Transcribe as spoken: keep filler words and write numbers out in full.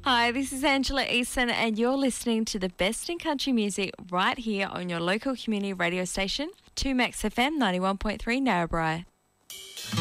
Hi, this is Angela Easton, and you're listening to the best in country music right here on your local community radio station, two Max F M ninety-one point three Narrabri.